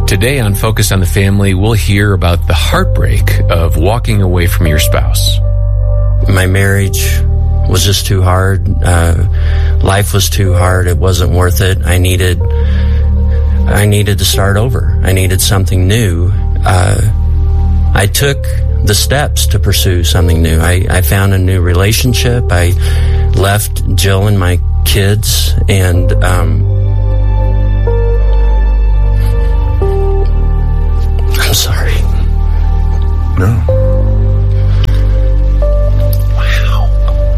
Today on Focus on the Family, we'll hear about the heartbreak of walking away from your spouse. My marriage was just too hard. Life was too hard. It wasn't worth it. I needed to start over. I needed something new. I took the steps to pursue something new. I found a new relationship. I left Jill and my kids, and I'm sorry. No. Wow.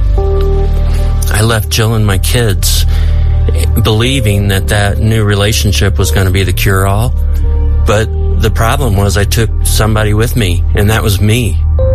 I left Jill and my kids believing that new relationship was going to be the cure-all. But the problem was I took somebody with me, and that was me.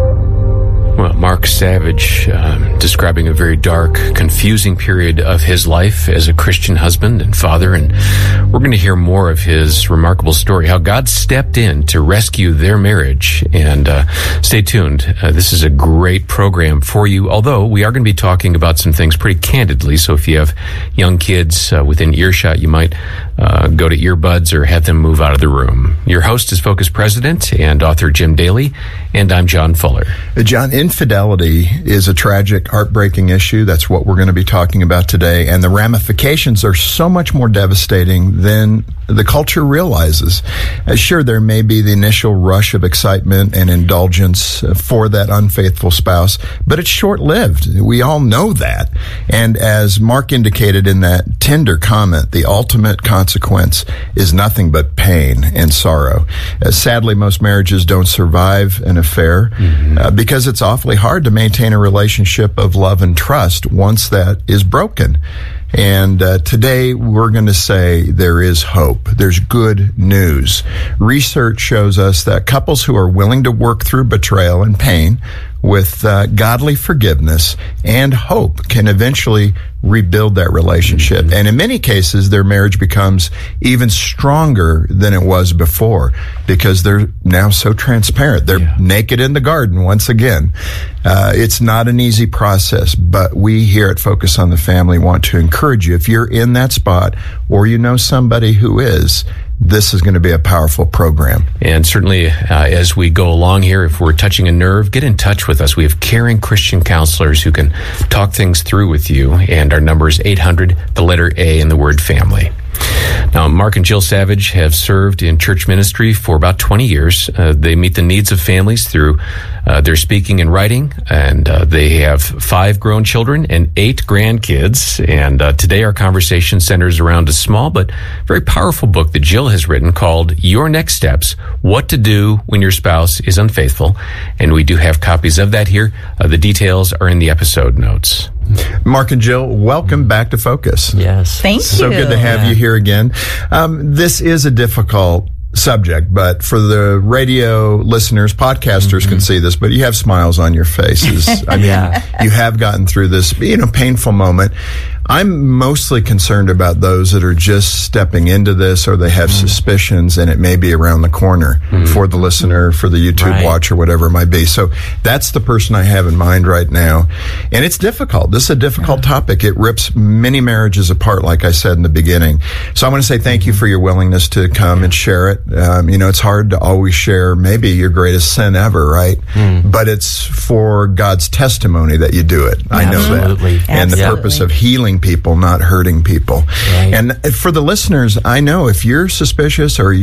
Well, Mark Savage describing a very dark, confusing period of his life as a Christian husband and father, and we're going to hear more of his remarkable story, how God stepped in to rescue their marriage. And stay tuned. This is a great program for you, although we are going to be talking about some things pretty candidly, so if you have young kids within earshot, you might go to earbuds or have them move out of the room. Your host is Focus President and author Jim Daly, and I'm John Fuller. John, infidelity is a tragic, heartbreaking issue. That's what we're going to be talking about today. And the ramifications are so much more devastating than the culture realizes. Sure, there may be the initial rush of excitement and indulgence for that unfaithful spouse, but it's short-lived. We all know that. And as Mark indicated in that tender comment, the ultimate consequence is nothing but pain and sorrow. Sadly, most marriages don't survive an affair because it's awfully hard to maintain a relationship of love and trust once that is broken. And today we're going to say there is hope. There's good news. Research shows us that couples who are willing to work through betrayal and pain with godly forgiveness and hope can eventually rebuild that relationship. And in many cases, their marriage becomes even stronger than it was before because they're now so transparent. They're naked in the garden once again. It's not an easy process, but we here at Focus on the Family want to encourage you. If you're in that spot or you know somebody who is, this is going to be a powerful program. And certainly, as we go along here, if we're touching a nerve, get in touch with us. We have caring Christian counselors who can talk things through with you. And our number is 800, the letter A, and the word family. Now, Mark and Jill Savage have served in church ministry for about 20 years. They meet the needs of families through their speaking and writing, and they have 5 grown children and 8 grandkids. And today our conversation centers around a small but very powerful book that Jill has written called Your Next Steps, What to Do When Your Spouse is Unfaithful. And we do have copies of that here. The details are in the episode notes. Mark and Jill, welcome back to Focus. Yes. Thank you. So good to have you here again. This is a difficult subject, but for the radio listeners, podcasters can see this, but you have smiles on your faces. I mean, you have gotten through this, painful moment. I'm mostly concerned about those that are just stepping into this or they have suspicions and it may be around the corner for the listener, for the YouTube watch or whatever it might be. So that's the person I have in mind right now. And it's difficult. This is a difficult topic. It rips many marriages apart, like I said in the beginning. So I want to say thank you for your willingness to come and share it. It's hard to always share maybe your greatest sin ever, right? But it's for God's testimony that you do it. I know that. And the purpose of healing people, not hurting people. And for the listeners, I know if you're suspicious or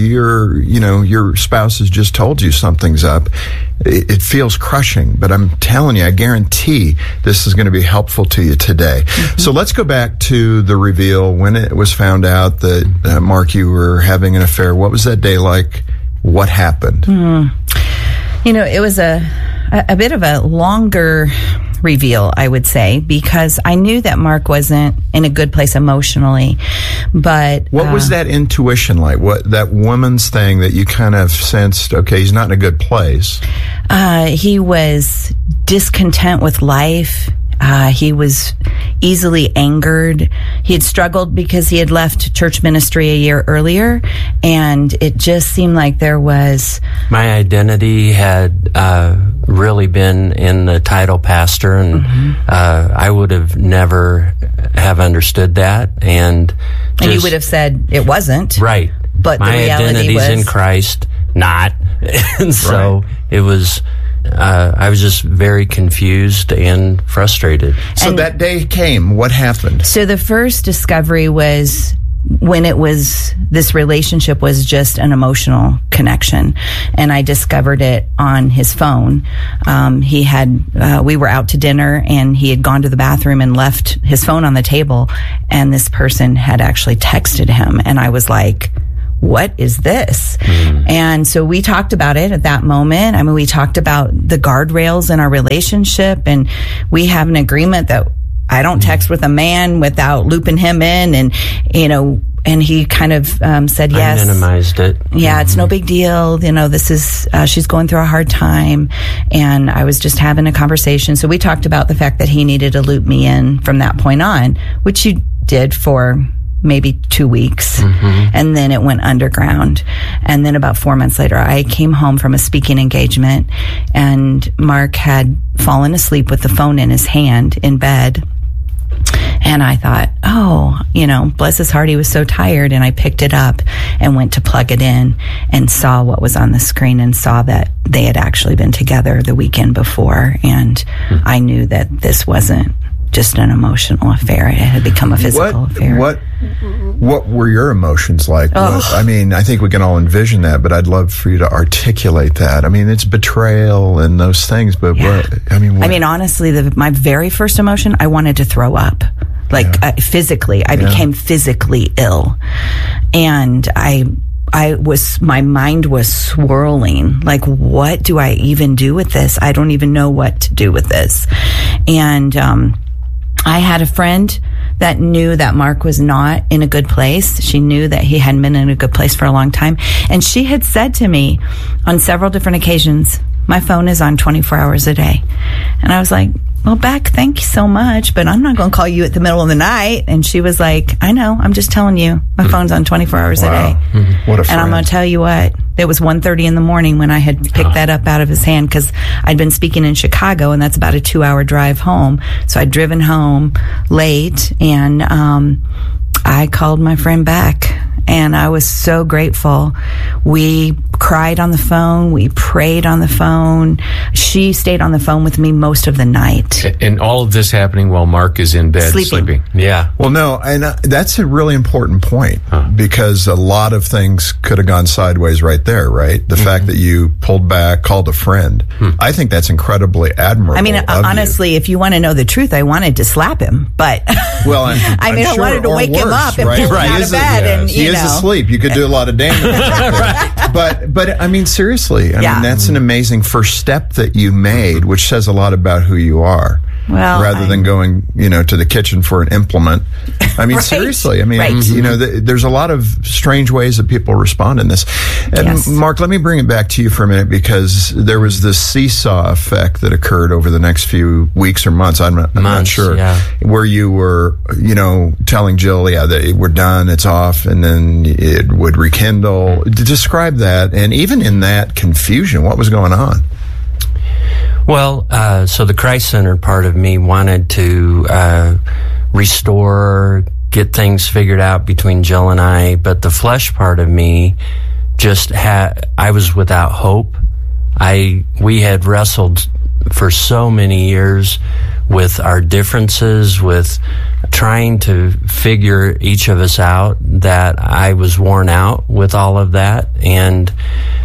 your spouse has just told you something's up, it feels crushing, but I'm telling you, I guarantee this is going to be helpful to you today. So let's go back to the reveal when it was found out that, Mark, you were having an affair. What was that day like? What happened? It was a bit of a longer reveal, I would say, because I knew that Mark wasn't in a good place emotionally. But what was that intuition like? What that woman's thing that you kind of sensed? Okay, he's not in a good place. He was discontent with life. He was easily angered. He had struggled because he had left church ministry a year earlier, and it just seemed like there was... My identity had really been in the title pastor, and I would have never have understood that. And you would have said it wasn't. Right. But my the reality identity's was in Christ, not. And so it was, I was just very confused and frustrated. So that day came. What happened? So the first discovery was when this relationship was just an emotional connection, and I discovered it on his phone. We were out to dinner, and he had gone to the bathroom and left his phone on the table, and this person had actually texted him, and I was like, what is this? And so we talked about it at that moment. I mean, we talked about the guardrails in our relationship, and we have an agreement that I don't text with a man without looping him in, and and he kind of said yes. I minimized it. Yeah, it's no big deal. This is she's going through a hard time, and I was just having a conversation. So we talked about the fact that he needed to loop me in from that point on, which he did for maybe 2 weeks, and then it went underground. And then about 4 months later, I came home from a speaking engagement, and Mark had fallen asleep with the phone in his hand in bed. And I thought, bless his heart, he was so tired. And I picked it up and went to plug it in and saw what was on the screen and saw that they had actually been together the weekend before. And I knew that this wasn't just an emotional affair. It had become a physical affair. What were your emotions like? I mean, I think we can all envision that, but I'd love for you to articulate that. I mean, it's betrayal and those things, but honestly, my very first emotion, I wanted to throw up. Physically, I became physically ill. And my mind was swirling. Like, what do I even do with this? I don't even know what to do with this. And, I had a friend that knew that Mark was not in a good place. She knew that he hadn't been in a good place for a long time. And she had said to me on several different occasions, my phone is on 24 hours a day. And I was like, well, Beck, thank you so much, but I'm not going to call you at the middle of the night. And she was like, I know, I'm just telling you, my phone's on 24 hours a day. What a friend. And I'm going to tell you what, it was 1:30 in the morning when I had picked that up out of his hand, because I'd been speaking in Chicago, and that's about a 2-hour drive home. So I'd driven home late, and I called my friend Beck, and I was so grateful. We cried on the phone. We prayed on the phone. She stayed on the phone with me most of the night. And all of this happening while Mark is in bed sleeping. Yeah. Well, no, and that's a really important point, because a lot of things could have gone sideways right there, right? The fact that you pulled back, called a friend. I think that's incredibly admirable. I mean, honestly, if you want to know the truth, I wanted to slap him, but well, I wanted to wake him up and pull him out of bed. And, he is asleep. You could do a lot of damage. Right. But I mean, seriously, I mean, that's an amazing first step that you made, which says a lot about who you are. Well, rather than going, to the kitchen for an implement. I mean, seriously. I mean, there's a lot of strange ways that people respond in this. And Mark, let me bring it back to you for a minute, because there was this seesaw effect that occurred over the next few weeks or months. I'm not sure. Yeah. Where you were, telling Jill, that we're done, it's off, and then it would rekindle. Describe that, and even in that confusion, what was going on? Well, so the Christ-centered part of me wanted to restore, get things figured out between Jill and I, but the flesh part of me I was without hope. We had wrestled for so many years with our differences, with trying to figure each of us out, that I was worn out with all of that. And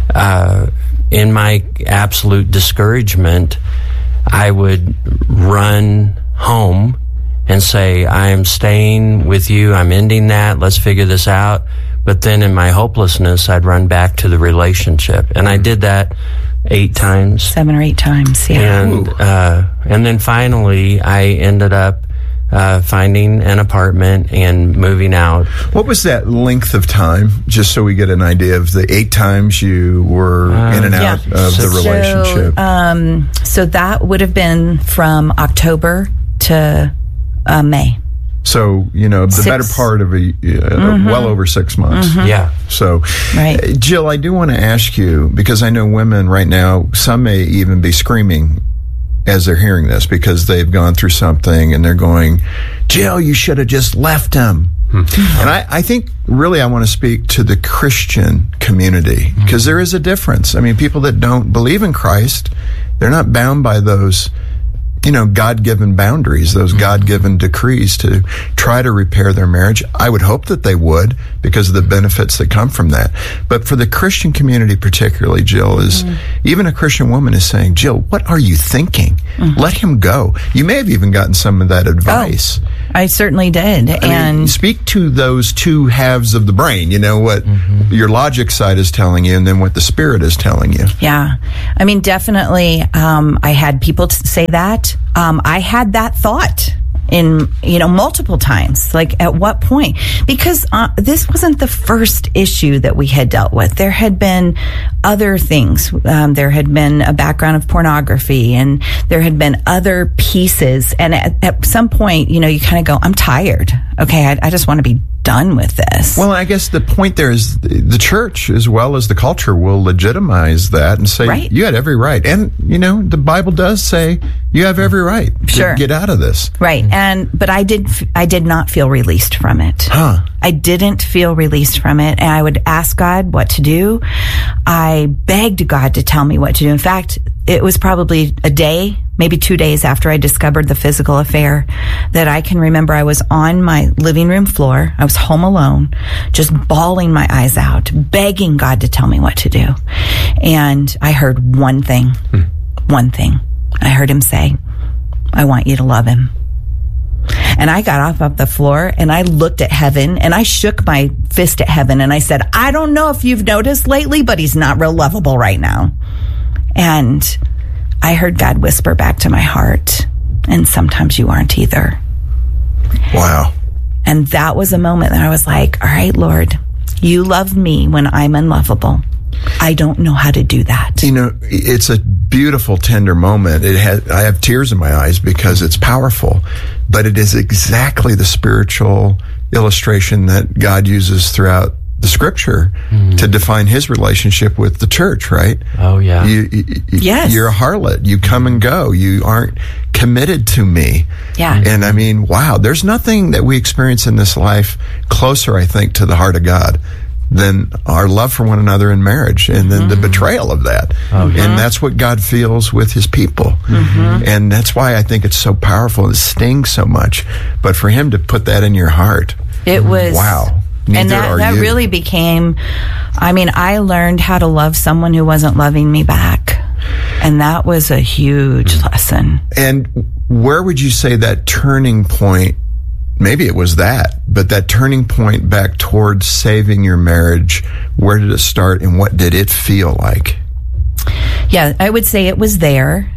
in my absolute discouragement, I would run home and say, I am staying with you, I'm ending that, let's figure this out. But then in my hopelessness, I'd run back to the relationship. And I did that 8 times. 7 or 8 times, yeah. And then finally, I ended up finding an apartment and moving out. What was that length of time, just so we get an idea of the 8 times you were in and out of the relationship? So that would have been from October to May. So, the better part of well over 6 months. Yeah. So, Jill, I do want to ask you, because I know women right now, some may even be screaming as they're hearing this, because they've gone through something and they're going, Jill, you should have just left him. And I think really I want to speak to the Christian community, because there is a difference. I mean, people that don't believe in Christ, they're not bound by those, God-given boundaries, those God-given decrees to try to repair their marriage. I would hope that they would, because of the benefits that come from that. But for the Christian community particularly, Jill, is even a Christian woman is saying, Jill, what are you thinking? Let him go. You may have even gotten some of that advice. Oh, I certainly did. I mean, speak to those two halves of the brain, what your logic side is telling you and then what the spirit is telling you. Yeah. I mean, definitely, I had people say that. I had that thought in, multiple times. Like, at what point? Because this wasn't the first issue that we had dealt with. There had been other things. There had been a background of pornography, and there had been other pieces. And at some point, you kind of go, I'm tired. Okay, I just want to be done with this. Well, I guess the point there is the church, as well as the culture, will legitimize that and say, you had every right. And, the Bible does say you have every right to get out of this. Right. But I did not feel released from it. I didn't feel released from it. And I would ask God what to do. I begged God to tell me what to do. In fact, it was probably a day, maybe 2 days after I discovered the physical affair, that I can remember I was on my living room floor. I was home alone, just bawling my eyes out, begging God to tell me what to do. And I heard one thing. I heard him say, I want you to love him. And I got off the floor and I looked at heaven and I shook my fist at heaven and I said, I don't know if you've noticed lately, but he's not real lovable right now. And I heard God whisper back to my heart, and sometimes you aren't either. Wow. And that was a moment that I was like, all right, Lord, you love me when I'm unlovable. I don't know how to do that. It's a beautiful, tender moment. I have tears in my eyes because it's powerful, but it is exactly the spiritual illustration that God uses throughout the scripture to define his relationship with the church, right? Oh, yeah. Yes. You're a harlot. You come and go. You aren't committed to me. Yeah. And I mean, wow, there's nothing that we experience in this life closer, I think, to the heart of God than our love for one another in marriage, and then the betrayal of that. And that's what God feels with his people. And that's why I think it's so powerful and it stings so much. But for him to put that in your heart, it was... Wow. And that really became, I learned how to love someone who wasn't loving me back. And that was a huge lesson. And where would you say that turning point, maybe it was that, but that turning point back towards saving your marriage, where did it start and what did it feel like? Yeah, I would say it was there.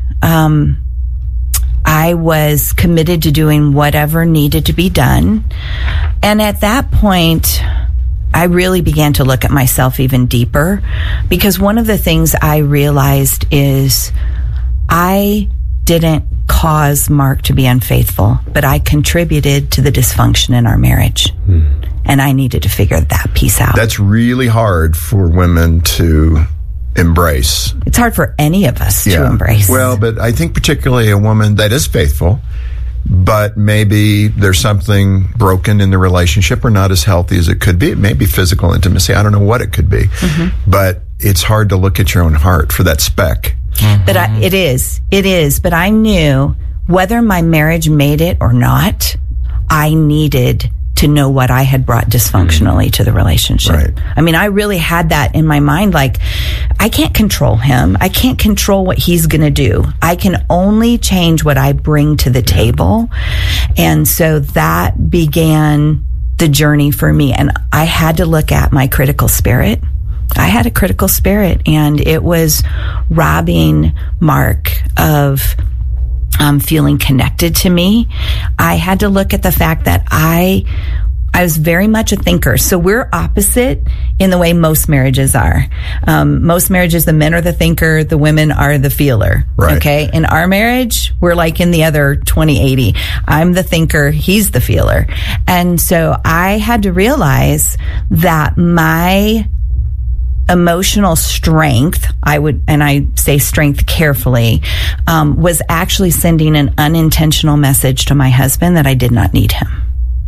I was committed to doing whatever needed to be done. And at that point, I really began to look at myself even deeper, because one of the things I realized is I didn't cause Mark to be unfaithful, but I contributed to the dysfunction in our marriage. And I needed to figure that piece out. That's really hard for women to embrace. It's hard for any of us to embrace. Well, but I think particularly a woman that is faithful, but maybe there's something broken in the relationship or not as healthy as it could be. It may be physical intimacy. I don't know what it could be. But it's hard to look at your own heart for that speck. But it is. But I knew whether my marriage made it or not, I needed to know what I had brought dysfunctionally to the relationship. Right. I really had that in my mind, like, I can't control him. I can't control what he's going to do. I can only change what I bring to the table. And so that began the journey for me. And I had to look at my critical spirit. I had a critical spirit, and it was robbing Mark of feeling connected to me. I had to look at the fact that I was very much a thinker. So we're opposite in the way most marriages are. Most marriages, the men are the thinker, the women are the feeler. Right. Okay. In our marriage, we're like in the other 20-80. I'm the thinker, he's the feeler. And so I had to realize that my emotional strength, and I say strength carefully, was actually sending an unintentional message to my husband that I did not need him.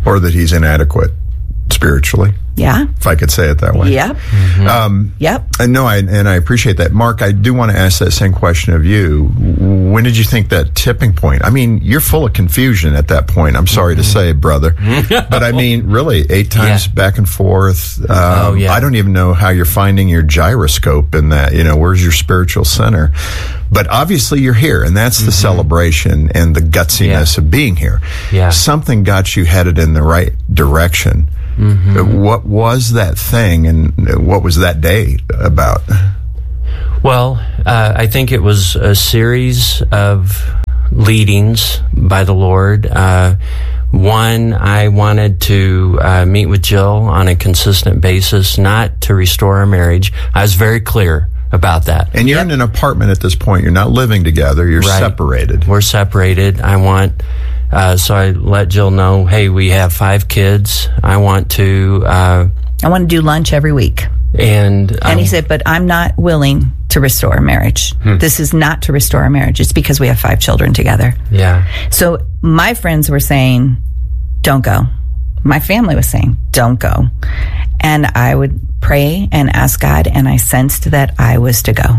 or that he's inadequate spiritually. Yeah. If I could say it that way. Yep. Yep. And no, I appreciate that. Mark, I do want to ask that same question of you. When did you think that tipping point? I mean, you're full of confusion at that point. I'm sorry to say, brother. But I mean, really, 8 times back and forth. I don't even know how you're finding your gyroscope in that. Where's your spiritual center? But obviously you're here, and that's the celebration and the gutsiness of being here. Yeah. Something got you headed in the right direction. What was that thing, and what was that day about? Well, I think it was a series of leadings by the Lord. One, I wanted to meet with Jill on a consistent basis, not to restore our marriage. I was very clear about that. And you're in an apartment at this point. You're not living together. You're separated. We're separated. So I let Jill know, hey, we have 5 kids. I want to do lunch every week. And he said, but I'm not willing to restore a marriage. This is not to restore a marriage. It's because we have 5 children together. Yeah. So my friends were saying, don't go. My family was saying, don't go. And I would pray and ask God, and I sensed that I was to go.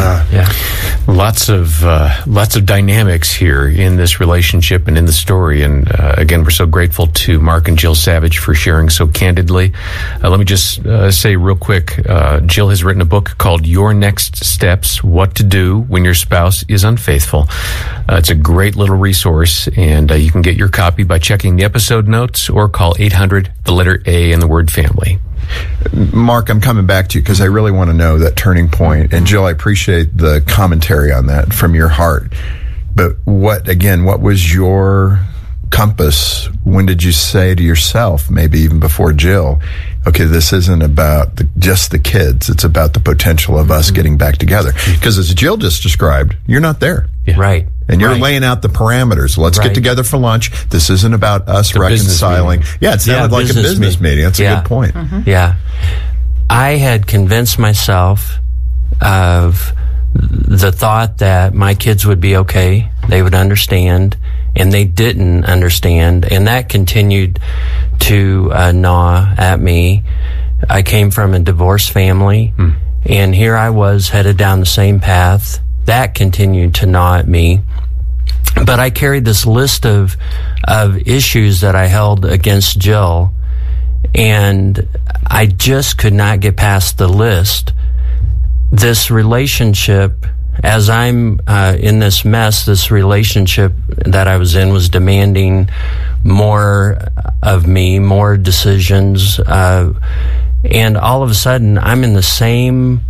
Lots of dynamics here in this relationship and in the story. And again, we're so grateful to Mark and Jill Savage for sharing so candidly. Let me just say real quick, Jill has written a book called Your Next Steps, What to Do When Your Spouse is Unfaithful. It's a great little resource, and you can get your copy by checking the episode notes or call 800, the letter A in the word family. Mark, I'm coming back to you because I really want to know that turning point. And Jill, I appreciate the commentary on that from your heart. But what was your compass? When did you say to yourself, maybe even before Jill, okay, this isn't about just the kids. It's about the potential of us getting back together. Because as Jill just described, you're not there. Yeah. Right. And you're laying out the parameters. Let's get together for lunch. This isn't about us reconciling. Yeah, it sounded like a business meeting. That's a good point. Yeah. I had convinced myself of the thought that my kids would be okay. They would understand. And they didn't understand. And that continued to gnaw at me. I came from a divorced family. And here I was headed down the same path. That continued to gnaw at me. But I carried this list of issues that I held against Jill, and I just could not get past the list. This relationship, as I'm in this mess, this relationship that I was in was demanding more of me, more decisions, and all of a sudden I'm in the same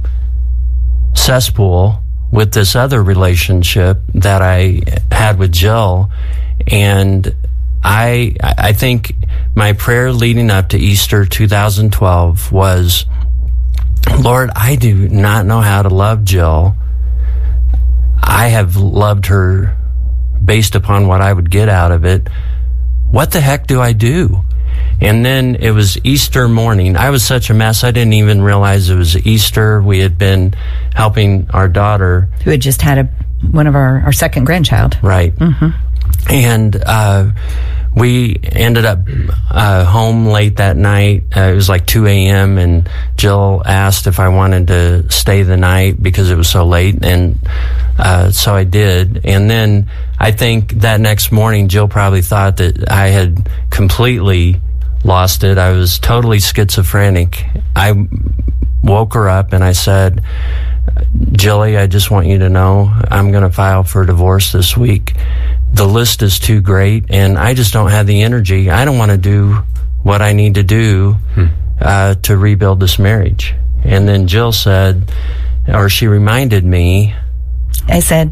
cesspool with this other relationship that I had with Jill. And I think my prayer leading up to Easter 2012 was, Lord, I do not know how to love Jill. I have loved her based upon what I would get out of it. What the heck do I do? And then it was Easter morning. I was such a mess, I didn't even realize it was Easter. We had been helping our daughter, who had just had one of our second grandchild. Right. And we ended up home late that night. It was like 2 a.m. and Jill asked if I wanted to stay the night because it was so late. And so I did. And then I think that next morning, Jill probably thought that I had completely lost it. I was totally schizophrenic. I woke her up and I said, Jilly, I just want you to know I'm going to file for divorce this week. The list is too great and I just don't have the energy. I don't want to do what I need to do to rebuild this marriage. And then Jill said, or she reminded me. I said,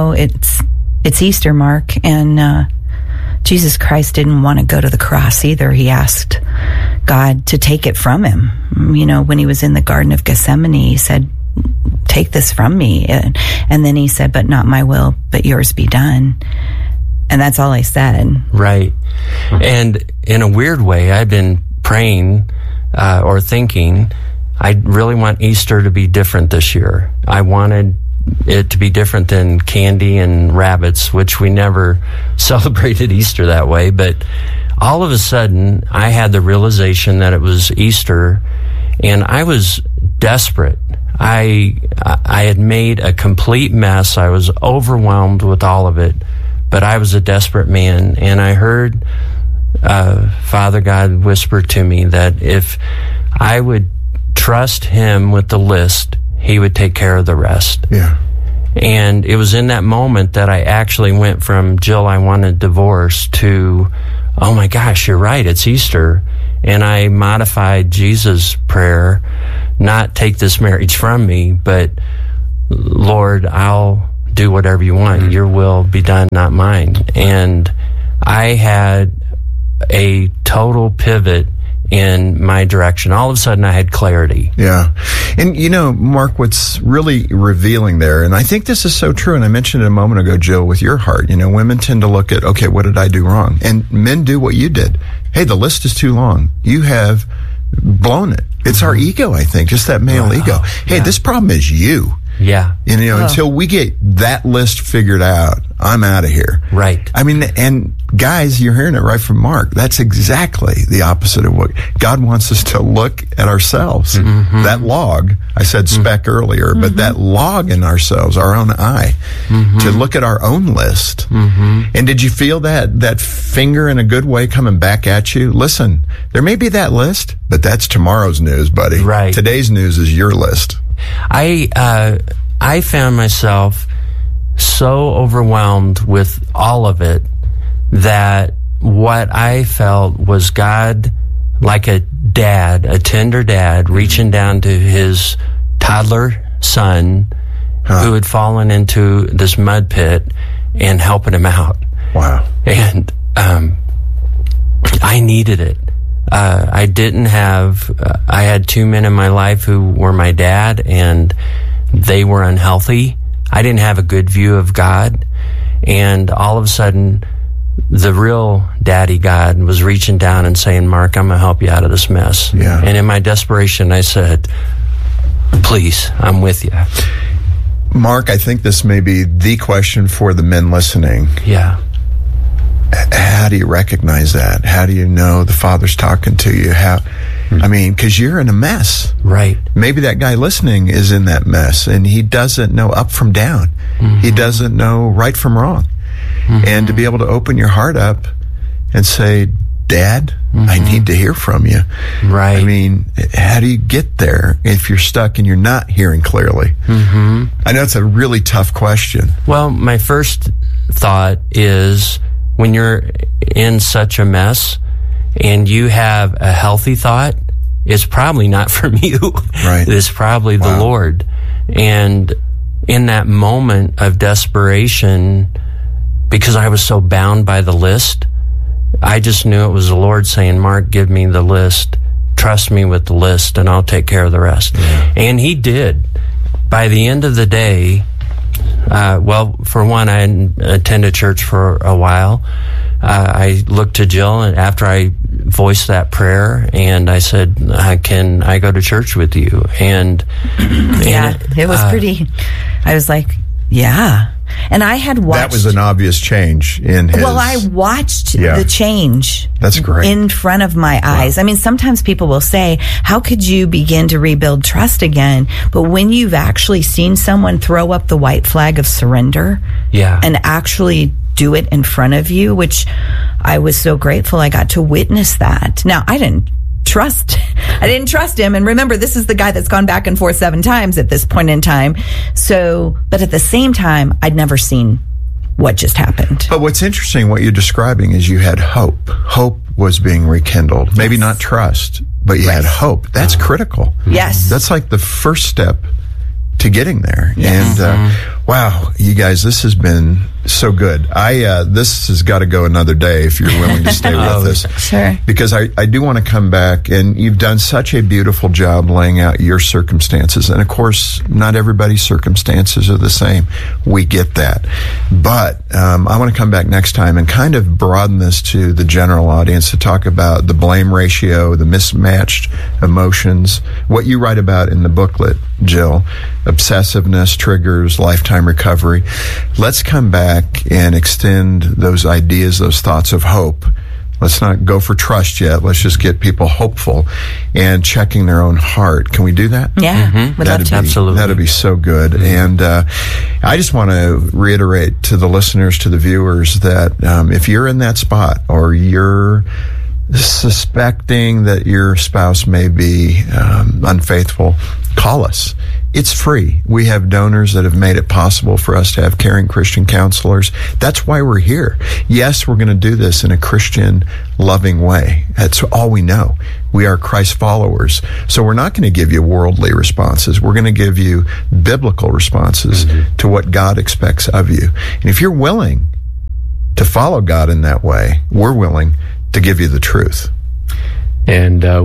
it's Easter, Mark, and Jesus Christ didn't want to go to the cross either. He asked God to take it from him. When he was in the Garden of Gethsemane, he said, take this from me. And then he said, but not my will, but yours be done. And that's all I said. Right. And in a weird way, I've been praying or thinking, I really want Easter to be different this year. I wanted it to be different than candy and rabbits, which we never celebrated Easter that way. But all of a sudden, I had the realization that it was Easter, and I was desperate. I had made a complete mess. I was overwhelmed with all of it, but I was a desperate man, and I heard Father God whisper to me that if I would trust him with the list, he would take care of the rest. Yeah. And it was in that moment that I actually went from, Jill, I want a divorce, to, oh my gosh, you're right, it's Easter. And I modified Jesus' prayer, not take this marriage from me, but Lord, I'll do whatever you want. Your will be done, not mine. And I had a total pivot in my direction. All of a sudden, I had clarity. Yeah. And, Mark, what's really revealing there, and I think this is so true, and I mentioned it a moment ago, Jill, with your heart, women tend to look at, okay, what did I do wrong? And men do what you did. Hey, the list is too long. You have blown it. It's our ego, I think, just that male ego. Hey, this problem is you. Yeah. Until we get that list figured out, I'm out of here. Right. I mean, and guys, you're hearing it right from Mark. That's exactly the opposite of what God wants us to look at ourselves. Mm-hmm. That log, I said speck earlier, but that log in ourselves, our own eye, to look at our own list. Mm-hmm. And did you feel that finger in a good way coming back at you? Listen, there may be that list, but that's tomorrow's news, buddy. Right. Today's news is your list. I found myself so overwhelmed with all of it that what I felt was God, like a dad, a tender dad, reaching down to his toddler son who had fallen into this mud pit and helping him out. Wow. And I needed it. I didn't have, I had two men in my life who were my dad, and they were unhealthy. I didn't have a good view of God. And all of a sudden, the real daddy God was reaching down and saying, Mark, I'm going to help you out of this mess. Yeah. And in my desperation, I said, please, I'm with you. Mark, I think this may be the question for the men listening. Yeah. How do you recognize that? How do you know the Father's talking to you? Because you're in a mess. Right. Maybe that guy listening is in that mess, and he doesn't know up from down. Mm-hmm. He doesn't know right from wrong. Mm-hmm. And to be able to open your heart up and say, Dad, I need to hear from you. Right. How do you get there if you're stuck and you're not hearing clearly? Mm-hmm. I know it's a really tough question. Well, my first thought is, when you're in such a mess and you have a healthy thought, it's probably not from you. Right. It's probably the Lord. And in that moment of desperation, because I was so bound by the list, I just knew it was the Lord saying, Mark, give me the list. Trust me with the list, and I'll take care of the rest. Yeah. And he did. By the end of the day, for one, I hadn't attended church for a while. I looked to Jill, and after I voiced that prayer, and I said, can I go to church with you? And it was pretty, I was like, yeah. And I had watched. That was an obvious change in his. Well, I watched the change. That's great. In front of my eyes. Sometimes people will say, how could you begin to rebuild trust again? But when you've actually seen someone throw up the white flag of surrender and actually do it in front of you, which I was so grateful I got to witness that. Now, I didn't trust him. And remember, this is the guy that's gone back and forth 7 times at this point in time. So, but at the same time, I'd never seen what just happened. But what's interesting, what you're describing, is you had hope. Hope was being rekindled. Yes. Maybe not trust, but you had hope. That's critical. Yes. That's like the first step to getting there. Yes. And wow, you guys, this has been so good. This has got to go another day if you're willing to stay with us. Sure. Because I do want to come back, and you've done such a beautiful job laying out your circumstances. And of course, not everybody's circumstances are the same. We get that. But I want to come back next time and kind of broaden this to the general audience to talk about the blame ratio, the mismatched emotions, what you write about in the booklet, Jill, obsessiveness, triggers, lifetime recovery. Let's come back and extend those ideas, those thoughts of hope Let's not go for trust yet. Let's just get people hopeful and checking their own heart. Can we do that? Yeah, would love to. Absolutely. That'd be so good. And I just want to reiterate to the listeners, to the viewers, that if you're in that spot or you're suspecting that your spouse may be unfaithful, call us. It's free. We have donors that have made it possible for us to have caring Christian counselors. That's why we're here. Yes, we're going to do this in a Christian, loving way. That's all we know. We are Christ followers. So we're not going to give you worldly responses. We're going to give you biblical responses to what God expects of you. And if you're willing to follow God in that way, we're willing to give you the truth. And